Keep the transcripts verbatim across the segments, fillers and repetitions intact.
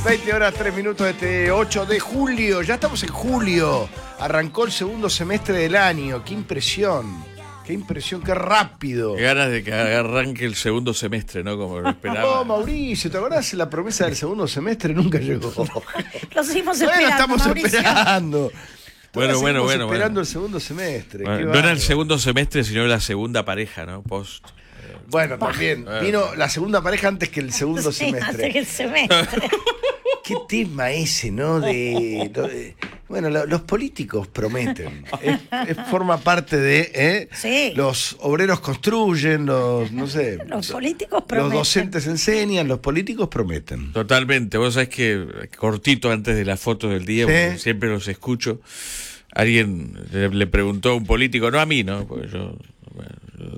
veinte horas, tres minutos de este ocho de julio. Ya estamos en julio. Arrancó el segundo semestre del año. ¡Qué impresión! ¡Qué impresión! ¡Qué rápido! Qué ganas de que arranque el segundo semestre, ¿no? Como lo esperaba. No, Mauricio, ¿te acordás? La promesa del segundo semestre nunca llegó. Lo seguimos Bueno, esperando, estamos Mauricio. esperando. Bueno, Todavía bueno, seguimos bueno, esperando bueno. el segundo semestre. Bueno, Qué no era el bárbaro. segundo semestre, sino la segunda pareja, ¿no? Post. Bueno, también. Bah. Vino la segunda pareja antes que el segundo Sí, semestre. antes que el semestre. Qué tema ese, ¿no? De, lo de- bueno, lo- los políticos prometen. Es, es- forma parte de. ¿eh? Sí. Los obreros construyen, los. No sé. Los políticos Los prometen. docentes enseñan, los políticos prometen. Totalmente. Vos sabés que cortito antes de la foto del día, Sí. porque siempre los escucho, alguien le, le preguntó a un político, no a mí, ¿no? Porque yo, bueno,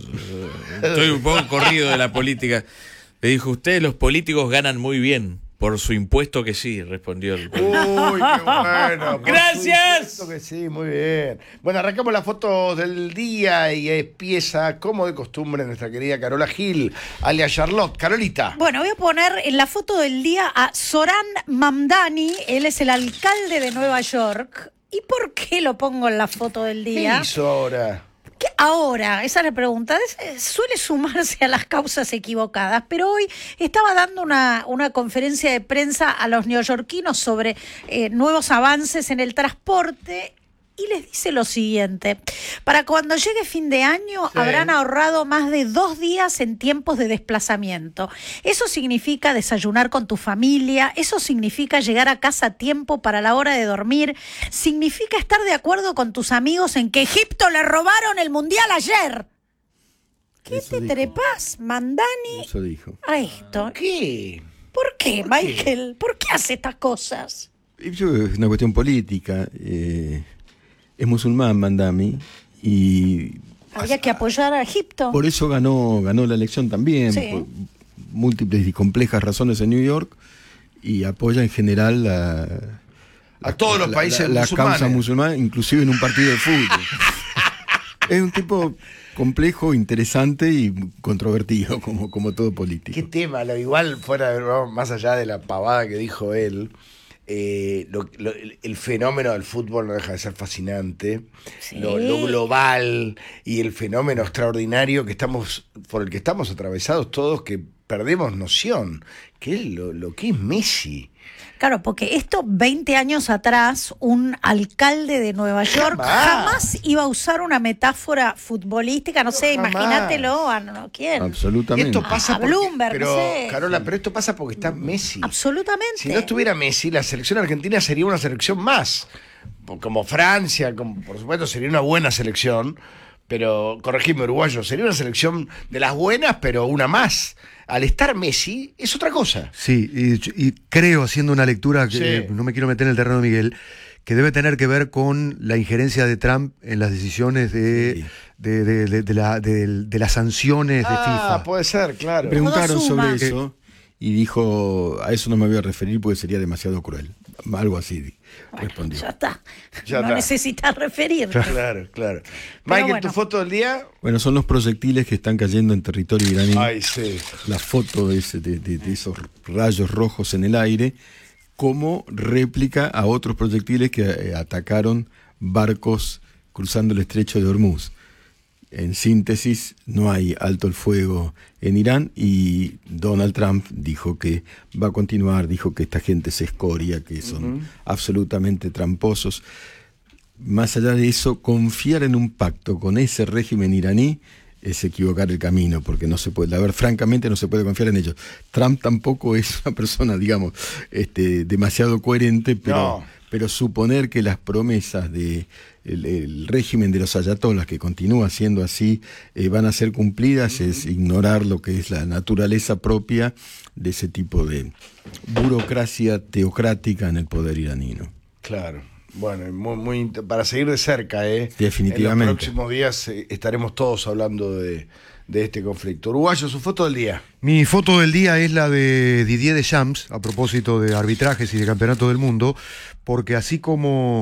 yo- estoy un poco corrido de la política. Le dijo, ustedes los políticos ganan muy bien. Por su impuesto que sí, respondió el político. Uy, qué bueno. por Gracias. supuesto que sí, muy bien. Bueno, arrancamos las fotos del día y empieza, como de costumbre, nuestra querida Carola Gil, alias Charlotte. Carolita. Bueno, voy a poner en la foto del día a Zoran Mamdani. Él es el alcalde de Nueva York. ¿Y por qué lo pongo en la foto del ¿Qué día? hizo ahora? ¿Qué ahora? Esa es la pregunta. Es- eh, suele sumarse a las causas equivocadas, pero hoy estaba dando una, una conferencia de prensa a los neoyorquinos sobre eh, nuevos avances en el transporte y les dice lo siguiente. Para cuando llegue fin de año Sí. habrán ahorrado más de dos días en tiempos de desplazamiento. Eso significa desayunar con tu familia, eso significa llegar a casa a tiempo para la hora de dormir, significa estar de acuerdo con tus amigos en que Egipto le robaron el mundial ayer. ¿Qué Eso te dijo. trepas, Mandani, Eso dijo. a esto? ¿Qué? ¿Por qué, ¿Por qué? Michael? ¿Por qué hace estas cosas? Y yo- es una cuestión política. eh, es musulmán Mandami y Había que apoyar a Egipto. por eso ganó, ganó la elección también, Sí. por múltiples y complejas razones en New York, y apoya en general la, A todos los la- países la, la musulmanes. causa musulmana, inclusive en un partido de fútbol. Es un tipo complejo, interesante y controvertido, como, como todo político. ¿Qué tema? Lo igual, fuera de- vamos, más allá de la pavada que dijo él, eh, lo- lo- el, el fenómeno del fútbol no deja de ser fascinante. Sí. Lo, lo global y el fenómeno extraordinario que estamos, por el que estamos atravesados todos, que perdemos noción, que es lo, lo que es Messi. Claro, porque esto veinte años atrás, un alcalde de Nueva York Jamás. jamás iba a usar una metáfora futbolística, no sé, Jamás. imagínatelo a no, ¿quién? Absolutamente. Esto pasa A porque, Bloomberg, pero, no sé. Carola, pero esto pasa porque está Messi. Absolutamente. Si no estuviera Messi, la selección argentina sería una selección más. Como Francia, como, por supuesto, sería una buena selección, pero, corregime, uruguayo, sería una selección de las buenas, pero una más. Al estar Messi, es otra cosa. Sí, y, y creo, haciendo una lectura, que Sí. eh, no me quiero meter en el terreno de Miguel, que debe tener que ver con la injerencia de Trump en las decisiones de, Sí. de, de- de- de la- de- de las sanciones de Ah, FIFA. puede ser, claro. Preguntaron Todo suma. sobre eso y dijo, a eso no me voy a referir porque sería demasiado cruel. Algo así di- Bueno, respondió. ya está. Ya no está. necesitas referirte. Claro, claro. Michael, bueno. ¿tu foto del día? Bueno, son los proyectiles que están cayendo en territorio iraní. Ay, sí. La foto de, ese- de- de- de esos rayos rojos en el aire como réplica a otros proyectiles que eh, atacaron barcos cruzando el estrecho de Hormuz. En síntesis, no hay alto el fuego en Irán y Donald Trump dijo que va a continuar, dijo que esta gente es escoria, que son absolutamente tramposos. Más allá de eso, confiar en un pacto con ese régimen iraní es equivocar el camino, porque no se puede, a ver, francamente no se puede confiar en ellos. Trump tampoco es una persona, digamos, este, demasiado coherente, pero, No. pero suponer que las promesas de el, el régimen de los ayatolás, que continúa siendo así, eh, van a ser cumplidas, es ignorar lo que es la naturaleza propia de ese tipo de burocracia teocrática en el poder iraní, ¿no? Claro. Bueno, muy, muy int- para seguir de cerca, ¿eh? Definitivamente. En los próximos días eh, estaremos todos hablando de, de este conflicto. Uruguayo, su foto del día. Mi foto del día es la de Didier Deschamps, a propósito de arbitrajes y de campeonato del mundo, porque así como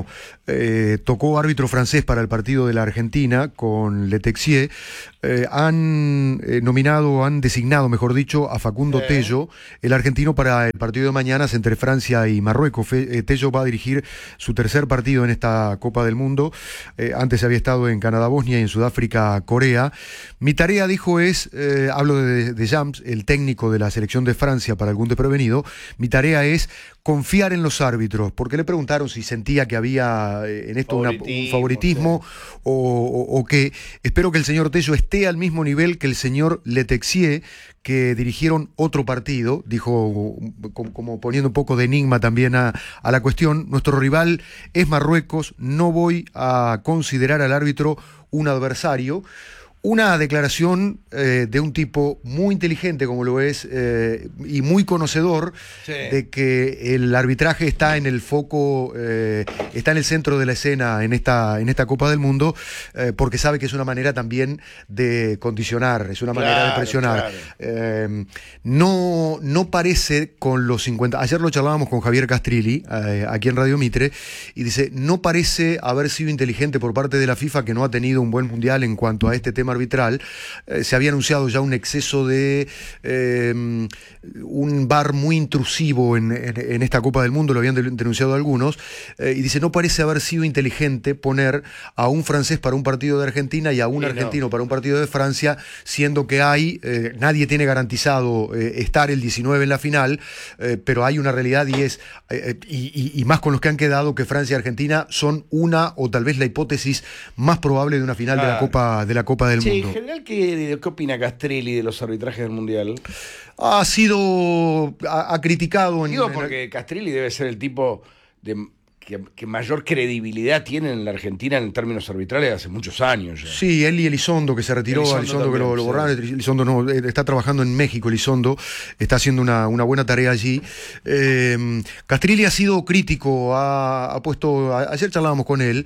eh, tocó árbitro francés para el partido de la Argentina con Le Texier. Eh, han eh, nominado, han designado, mejor dicho, a Facundo Eh. Tello, el argentino, para el partido de mañana entre Francia y Marruecos. Fe, eh, Tello va a dirigir su tercer partido en esta Copa del Mundo. Eh, antes había estado en Canadá, Bosnia y en Sudáfrica, Corea. Mi tarea, dijo, es, eh, hablo de, de Jams, el técnico de la selección de Francia, para algún desprevenido, mi tarea es confiar en los árbitros, porque le preguntaron si sentía que había eh, en esto una, un favoritismo sí. o, o, o que espero que el señor Tello esté al mismo nivel que el señor Le Texier, que dirigieron otro partido, dijo, como, como poniendo un poco de enigma también a, a la cuestión. Nuestro rival es Marruecos, no voy a considerar al árbitro un adversario. Una declaración eh, de un tipo muy inteligente, como lo es, eh, y muy conocedor, sí. de que el arbitraje está en el foco, eh, está en el centro de la escena en esta, en esta Copa del Mundo, eh, porque sabe que es una manera también de condicionar, es una Claro, manera de presionar. claro. Eh, no, no parece con los cincuenta... Ayer lo charlábamos con Javier Castrilli, eh, aquí en Radio Mitre, y dice, no parece haber sido inteligente por parte de la FIFA, que no ha tenido un buen mundial en cuanto a este tema arbitral. Eh, se había anunciado ya un exceso de eh, un V A R muy intrusivo en, en, en esta Copa del Mundo, lo habían denunciado algunos, eh, y dice, no parece haber sido inteligente poner a un francés para un partido de Argentina y a un Sí, argentino no. para un partido de Francia, siendo que hay, eh, nadie tiene garantizado eh, estar el diecinueve en la final, eh, pero hay una realidad y es, eh, y, y, y más con los que han quedado, que Francia y Argentina son una, o tal vez la hipótesis más probable de una final Claro. de la Copa, de la Copa del Sí, en Mundo. general, ¿qué, qué opina Castrilli de los arbitrajes del Mundial? Ha sido, ha, ha criticado en... Digo en- porque Castrilli debe ser el tipo de, que, que mayor credibilidad tiene en la Argentina en términos arbitrales hace muchos años ya. Sí, él y Elizondo, que se retiró, Elizondo Elizondo, que lo, también, lo sí. borraron, Elizondo no, eh, está trabajando en México, Elizondo, está haciendo una, una buena tarea allí. Eh, Castrilli ha sido crítico, ha, ha puesto, a- ayer charlábamos con él,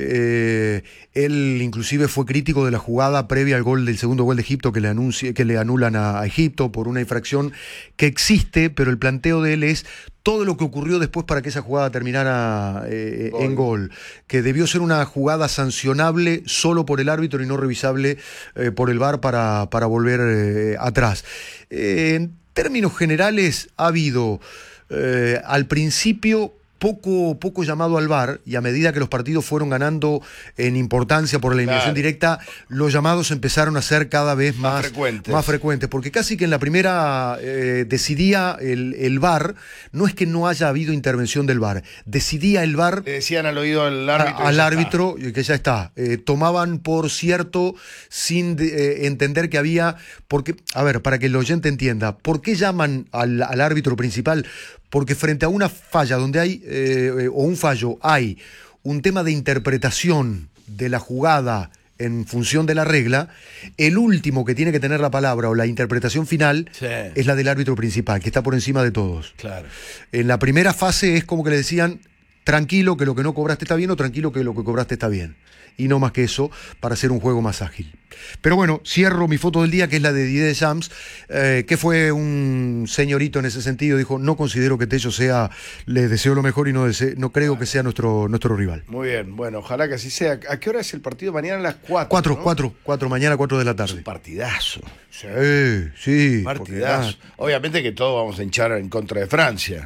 eh, él inclusive fue crítico de la jugada previa al gol del segundo gol de Egipto, que le, anuncie, que le anulan a, a Egipto por una infracción que existe, pero el planteo de él es todo lo que ocurrió después para que esa jugada terminara eh, Gol. en gol, que debió ser una jugada sancionable solo por el árbitro y no revisable eh, por el V A R para, para volver eh, atrás. Eh, en términos generales ha habido eh, al principio poco, poco llamado al V A R, y a medida que los partidos fueron ganando en importancia por la eliminación Claro. directa, los llamados empezaron a ser cada vez Más más, frecuentes. más frecuentes, porque casi que en la primera eh, decidía el, el V A R, no es que no haya habido intervención del V A R, decidía el V A R Le decían al oído al árbitro. a- y al ya árbitro y que ya está. Eh, tomaban por cierto sin de- eh, entender que había, porque, a ver, para que el oyente entienda, ¿por qué llaman al, al árbitro principal? Porque frente a una falla donde hay, eh, eh, o un fallo, hay un tema de interpretación de la jugada en función de la regla, el último que tiene que tener la palabra o la interpretación final Sí. es la del árbitro principal, que está por encima de todos. Claro. En la primera fase es como que le decían, tranquilo que lo que no cobraste está bien, o tranquilo que lo que cobraste está bien. Y no más que eso, para hacer un juego más ágil. Pero bueno, cierro mi foto del día, que es la de Didier Deschamps, eh, que fue un señorito en ese sentido. Dijo, no considero que Tello sea, le deseo lo mejor y no, deseo, no creo que sea nuestro, nuestro rival. Muy bien, bueno, ojalá que así sea. ¿A qué hora es el partido? Mañana a las cuatro. Cuatro, ¿no? cuatro, cuatro, mañana cuatro de la Es tarde. un partidazo. Sí, sí. porque, Partidazo. Obviamente que todos vamos a hinchar en contra de Francia.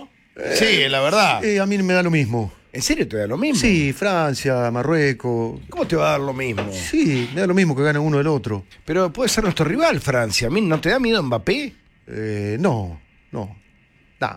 Sí, la verdad. eh, a mí me da lo mismo. ¿En serio te da lo mismo? Sí, Francia, Marruecos. ¿Cómo te va a dar lo mismo? Sí, me da lo mismo que gane uno del otro. Pero puede ser nuestro rival, Francia. ¿A mí no te da miedo Mbappé? Eh, no, no. Nah.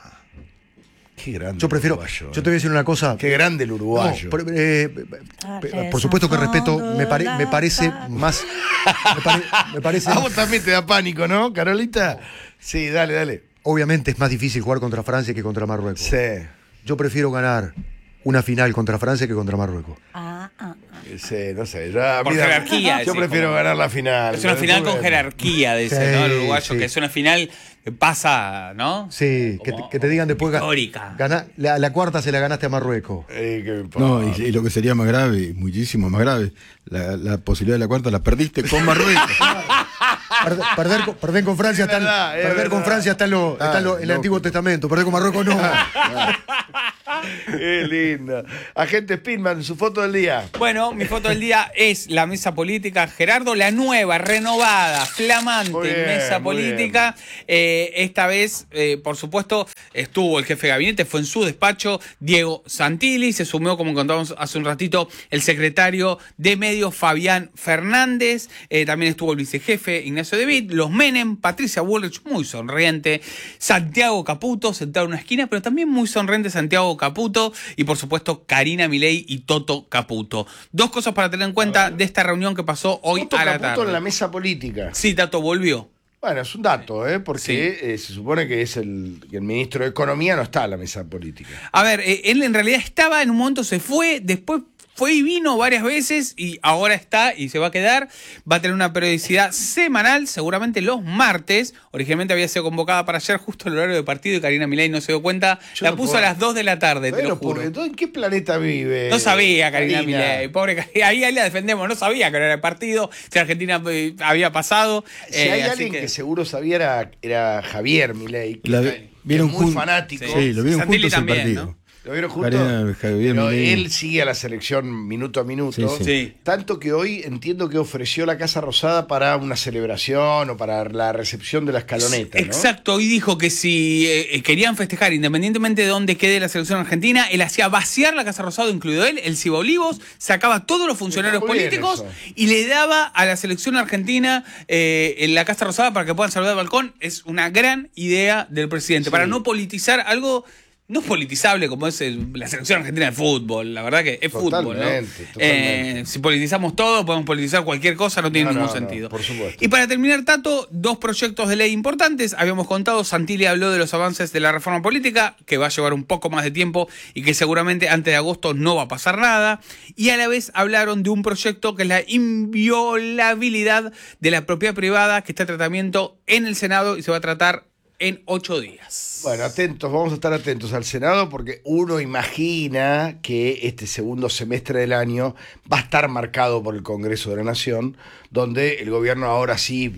Qué grande. Yo prefiero. el uruguayo, Yo te voy a decir una cosa. Qué grande el uruguayo. No, por, eh, pe- por supuesto que respeto, me, pare- me parece más. Me, pare- me parece. A vos también te da pánico, ¿no, Carolita? Sí, dale, dale. Obviamente es más difícil jugar contra Francia que contra Marruecos. Sí. Yo prefiero ganar una final contra Francia que contra Marruecos. Ah, ah, ah. Sí, no sé. Yo, a mí Por da- jerarquía, Yo decís, prefiero como- ganar la final. Es una Pero final tú con ves. jerarquía, dice, Sí, ¿no? El uruguayo, sí. que es una final que pasa, ¿no? Sí, que, Como- te- que te digan después. ga- histórica. ganá- la, la cuarta se la ganaste a Marruecos. Eh, ¿qué me importa? No, y, y lo que sería más grave, muchísimo más grave, la, la posibilidad de la cuarta la perdiste con Marruecos. Perder, perder con, perder con Francia Es está en- verdad, es perder con verdad. Francia está en, lo- está en lo- en el loco. Antiguo Testamento, perder con Marruecos no. Qué lindo. Agente Spinman, su foto del día. Bueno, mi foto del día es la mesa política. Gerardo, la nueva, renovada, flamante Muy bien, mesa muy política. Eh, esta vez, eh, por supuesto, estuvo el jefe de gabinete, fue en su despacho, Diego Santilli. Se sumó, como contamos hace un ratito, el secretario de Medios, Fabián Fernández. Eh, también estuvo el vicejefe, Ignacio De Witt, los Menem, Patricia Bullrich, muy sonriente, Santiago Caputo, sentado en una esquina, pero también muy sonriente Santiago Caputo, y por supuesto Karina Milei y Toto Caputo. Dos cosas para tener en cuenta de esta reunión que pasó hoy Toto a la Caputo tarde. en la mesa política. Sí, Tato volvió. Bueno, es un dato, ¿eh? Porque Sí. eh, se supone que es el, que el ministro de Economía no está en la mesa política. A ver, eh, él en realidad estaba, en un momento se fue, después fue y vino varias veces y ahora está y se va a quedar. Va a tener una periodicidad semanal, seguramente los martes. Originalmente había sido convocada para ayer, justo el horario de partido, y Karina Milei no se dio cuenta. Yo la no puso puedo- a las dos de la tarde, te Bueno, lo juro. porque, ¿en qué planeta vive? No sabía Karina Milei, pobre Karina. Ahí, ahí la defendemos, no sabía que era el partido, si Argentina eh, había pasado. Si eh, hay así alguien que... seguro sabía era, era Javier Milei, que, La- que vieron es muy jun- fanático. Sí, lo vieron Santilli juntos en también, partido. ¿no? ¿Lo vieron juntos? Karina, Javier Pero Milei. él sigue a la selección minuto a minuto. Sí, sí. Sí. Tanto que hoy entiendo que ofreció la Casa Rosada para una celebración o para la recepción de la escaloneta, ¿no? Exacto, y dijo que si eh, querían festejar, independientemente de dónde quede la selección argentina, él hacía vaciar la Casa Rosada, incluido él, el Ciba Olivos, sacaba a todos los funcionarios Está muy bien políticos eso. y le daba a la selección argentina eh, en la Casa Rosada para que puedan saludar al balcón. Es una gran idea del presidente, Sí. para no politizar algo no politizable como es el- la selección argentina de fútbol. La verdad que es fútbol, ¿no? Totalmente, totalmente. Eh, si politizamos todo, podemos politizar cualquier cosa, no tiene No, ningún no, no, sentido. por supuesto. Y para terminar, Tato, dos proyectos de ley importantes. Habíamos contado, Santilli habló de los avances de la reforma política, que va a llevar un poco más de tiempo y que seguramente antes de agosto no va a pasar nada. Y a la vez hablaron de un proyecto que es la inviolabilidad de la propiedad privada, que está en tratamiento en el Senado y se va a tratar en ocho días. Bueno, atentos, vamos a estar atentos al Senado porque uno imagina que este segundo semestre del año va a estar marcado por el Congreso de la Nación, donde el gobierno ahora sí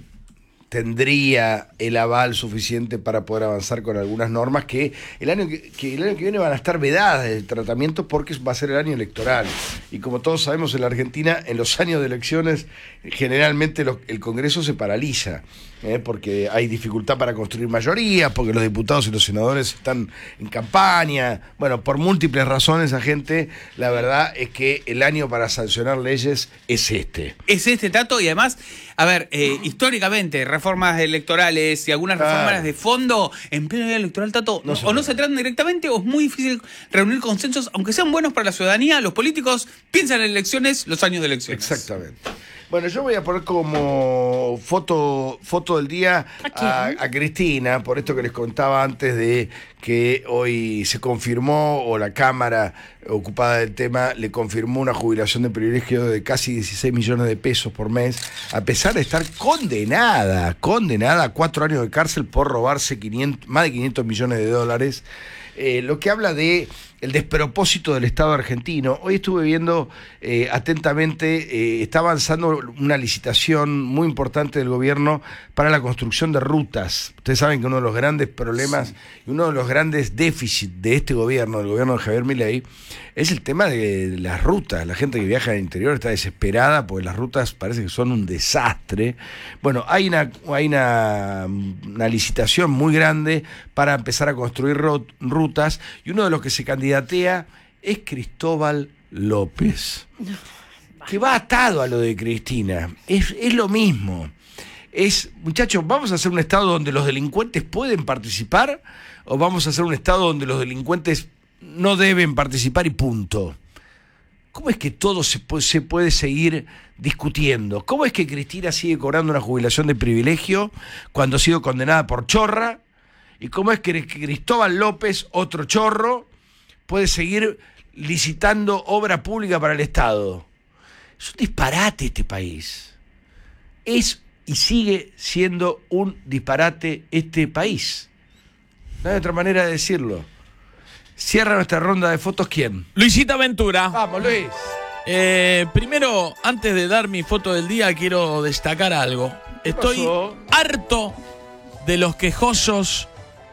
tendría el aval suficiente para poder avanzar con algunas normas que el año que, que el año que viene van a estar vedadas de tratamiento porque va a ser el año electoral. Y como todos sabemos, en la Argentina, en los años de elecciones, generalmente los- el Congreso se paraliza, ¿eh? Porque hay dificultad para construir mayorías, porque los diputados y los senadores están en campaña. Bueno, por múltiples razones, a gente, la verdad es que el año para sancionar leyes es este. Es este, Tato, y además, a ver, eh, históricamente, reformas electorales y algunas Claro. reformas de fondo en pleno año electoral, Tato, No no se o no trata. se tratan directamente o es muy difícil reunir consensos, aunque sean buenos para la ciudadanía. Los políticos piensan en elecciones, los años de elecciones. Exactamente. Bueno, yo voy a poner como foto, foto del día ¿A a, quién? a Cristina, por esto que les contaba antes de que hoy se confirmó, o la Cámara ocupada del tema le confirmó una jubilación de privilegio de casi dieciséis millones de pesos por mes, a pesar de estar condenada, condenada a cuatro años de cárcel por robarse quinientos, más de quinientos millones de dólares. Eh, lo que habla de el despropósito del Estado argentino. Hoy estuve viendo eh, atentamente, eh, está avanzando una licitación muy importante del gobierno para la construcción de rutas. Ustedes saben que uno de los grandes problemas y uno de los grandes déficits de este gobierno, del gobierno de Javier Milei, es el tema de las rutas. La gente que viaja al interior está desesperada porque las rutas parece que son un desastre. Bueno, hay una, hay una, una licitación muy grande para empezar a construir ro- rutas y uno de los que se candidatea es Cristóbal López, que va atado a lo de Cristina. Es, es lo mismo. Es, muchachos, ¿vamos a hacer un estado donde los delincuentes pueden participar o vamos a hacer un estado donde los delincuentes no deben participar y punto? ¿Cómo es que todo se puede, se puede seguir discutiendo? ¿Cómo es que Cristina sigue cobrando una jubilación de privilegio cuando ha sido condenada por chorra? ¿Y cómo es que Cristóbal López, otro chorro, puede seguir licitando obra pública para el Estado? Es un disparate este país. Es y sigue siendo un disparate este país. No hay otra manera de decirlo. Cierra nuestra ronda de fotos, ¿quién? Luisita Ventura. Vamos, Luis. Eh, primero, antes de dar mi foto del día, quiero destacar algo. Estoy pasó? harto de los quejosos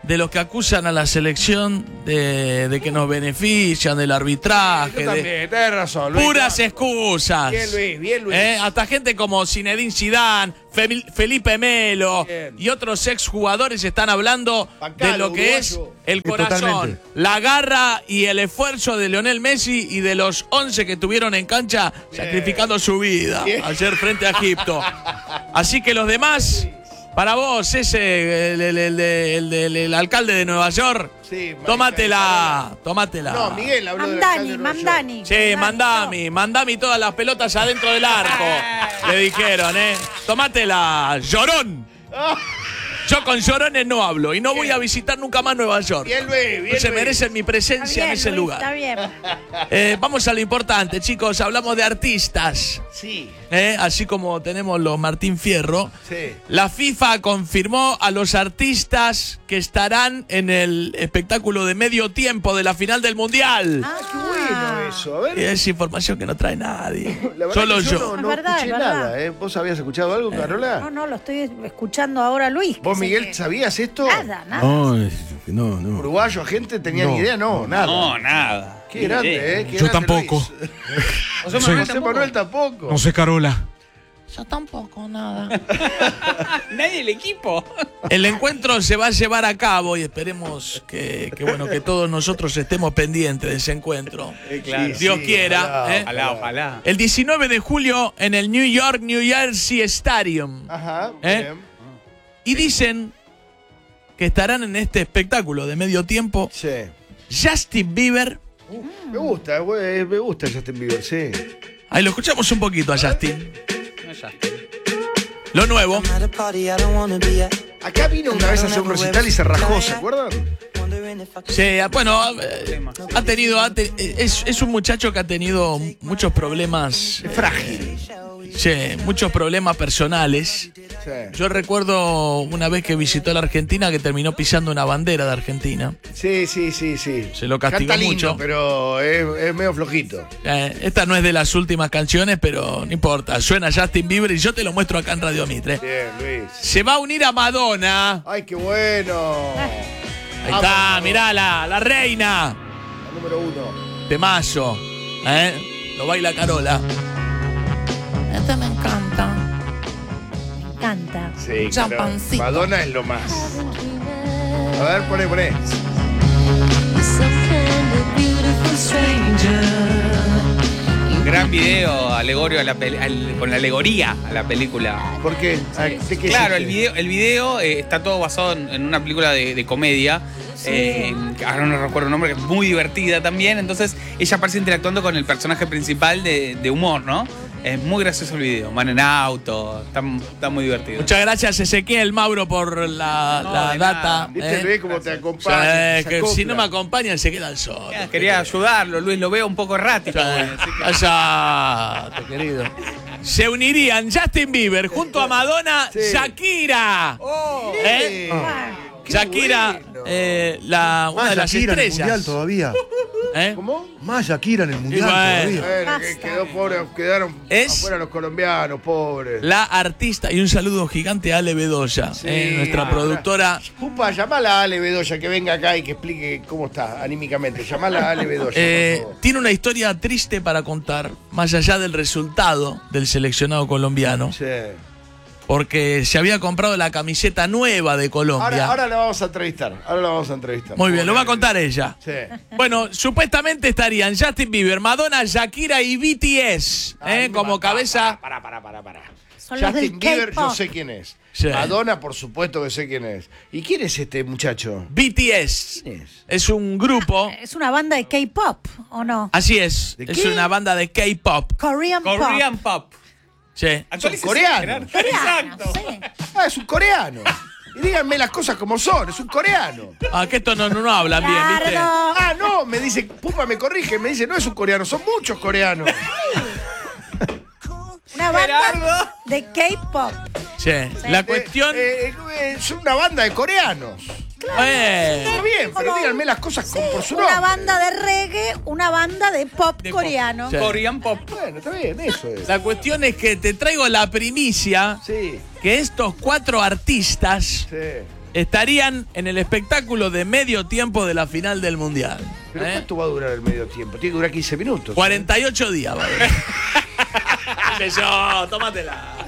de los que acusan a la selección de, de que nos benefician del arbitraje. Yo de- también, tenés razón, Luis. Puras excusas. Bien, Luis, bien, Luis. Eh, Hasta gente como Zinedine Zidane, Fe- Felipe Melo Bien. y otros exjugadores están hablando Bancalo, de lo que es uruguayo. el Eh, corazón, totalmente. la garra y el esfuerzo de Lionel Messi y de los once que estuvieron en cancha sacrificando su vida Bien. ayer frente a Egipto. Así que los demás, para vos, ese, el, el- el- el- el- el alcalde de Nueva York, Sí, tómatela, tómatela. No, Miguel habló del Mandani, alcalde de Nueva York. Mandani. Sí, mandami, mandami todas las pelotas adentro del arco. Le dijeron, ¿eh? Tomátela, llorón. Yo con llorones no hablo y no voy a visitar nunca más Nueva York. Bien, Luis, bien, Se Luis. merecen mi Está presencia bien, en ese Luis, lugar. Está bien. Eh, vamos a lo importante, chicos. Hablamos de artistas. Sí, ¿eh? Así como tenemos los Martín Fierro. sí. La FIFA confirmó a los artistas que estarán en el espectáculo de medio tiempo de la final del Mundial. Ah, Qué bueno eso. A ver. Y es información que no trae nadie. La verdad Solo que yo. no, Es no verdad, escuché es verdad. nada. ¿eh? ¿Vos habías escuchado algo, Carola? No, no, lo estoy escuchando ahora, Luis. que ¿Vos, sé Miguel, que- sabías esto? Nada, nada. No, es- no, no. ¿Uruguayo, gente? ¿Tenían No, idea? No, nada. No, nada. Qué grande, ¿eh? Qué Yo grande, tampoco. Luis. José Soy- Manuel José Manuel tampoco. No sé, Carola. Yo tampoco, nada. Nadie del equipo. El encuentro se va a llevar a cabo y esperemos que, que, bueno, que todos nosotros estemos pendientes de ese encuentro. Claro. Dios quiera, ojalá, ¿eh? Ojalá, ojalá. El diecinueve de julio en el New York, New Jersey Stadium. Ajá, ¿Eh? bien. Y dicen que estarán en este espectáculo de medio tiempo Sí. Justin Bieber. Me gusta, güey, me gusta Justin Bieber, sí. Ahí lo escuchamos un poquito a Justin. No, ya. Lo nuevo. Acá vino una vez a hacer un recital y se rajó, ¿se acuerdan? Sí, bueno, eh, ha tenido, ha te- es, es un muchacho que ha tenido muchos problemas, Es frágil. sí, muchos problemas personales. Sí. Yo recuerdo una vez que visitó la Argentina que terminó pisando una bandera de Argentina. Sí, sí, sí, sí. Se lo castigó Canta lindo, mucho. pero es, es medio flojito. Eh, esta no es de las últimas canciones, pero no importa. Suena Justin Bieber y yo te lo muestro acá en Radio Mitre. Bien, Luis. Se va a unir a Madonna. Ay, qué bueno. Ahí está, mirá la, la reina. La número uno. Temazo. ¿Eh? Lo baila Carola. Este me encanta. Me encanta. Sí, Champancito. claro. Madonna es lo más. A ver, poné, poné. Gran video alegorio a la peli- al- con la alegoría a la película. ¿Por qué? Ah, ¿de qué Claro, es el este? video, el video eh, está todo basado en, en una película de, de comedia. eh, que ahora no recuerdo el nombre, que es muy divertida también. Entonces, ella aparece interactuando con el personaje principal de, de humor, ¿no? Es muy gracioso el video. Van en auto, está, está muy divertido. Muchas gracias, Ezequiel Mauro, por la, No, la de data. nada. ¿Viste, ¿eh? Luis, cómo te O acompaña? sea, es se que acopla? si no me acompañan se queda el sol. Quería ayudarlo, Luis, lo veo un poco errático. Ya, así que- Cállate, querido. Se unirían Justin Bieber junto a Madonna, Sí. Shakira. Oh, ¿Eh? Ah, qué Shakira, bueno. eh, la, una Más de las Shakira en el mundial estrellas. todavía. ¿Eh? ¿Cómo? Más Shakira en el mundial bueno. todavía. Bueno, que Basta. quedó pobre, quedaron Es- afuera los colombianos, pobres. La artista, y un saludo gigante a Ale Bedoya, Sí. eh, nuestra Ah, productora. Pupa, llamala a Ale Bedoya que venga acá y que explique cómo está anímicamente. Llamala a Ale Bedoya. Eh, por favor. tiene una historia triste para contar, más allá del resultado del seleccionado colombiano, Sí. porque se había comprado la camiseta nueva de Colombia. Ahora, ahora la vamos a entrevistar. Ahora la vamos a entrevistar. Muy bien, lo va a contar ella. Sí. Bueno, supuestamente estarían Justin Bieber, Madonna, Shakira y B T S, Ah, ¿eh? no, como para, cabeza. Para, para, para, para. Son los Justin del Bieber, yo K-pop. sé quién es. Sí. Madonna, por supuesto que sé quién es. ¿Y quién es este muchacho? B T S ¿Quién es? es un grupo, Es una banda de K-pop, ¿o no? así es, ¿De es qué? una banda de K-pop. Korean, Korean Pop. Sí. Actualícese, coreanos. Gerardo. Pop. Exacto. No sé. Ah, es un coreano. Y díganme las cosas como son, es un coreano. Ah, que estos no, no, no hablan bien, ¿viste? Gerardo. Ah, no, me dice, Pupa me corrige, me dice, no es un coreano, son muchos coreanos. Una banda Gerardo. de K-pop. Sí. La Eh, cuestión. eh, eh, eh, es una banda de coreanos. eh, Está bien, pero Como- díganme las cosas Sí, con- por su nombre. una banda de reggae, una banda de pop De pop. coreano. Sí. Korean Pop. Bueno, está bien, eso es. la cuestión es que te traigo la primicia Sí, que estos cuatro artistas sí. estarían en el espectáculo de medio tiempo de la final del Mundial. ¿Pero ¿eh? cuánto va a durar el medio tiempo? Tiene que durar quince minutos. cuarenta y ocho días va a durar. ¿Qué sé yo? Tómatela.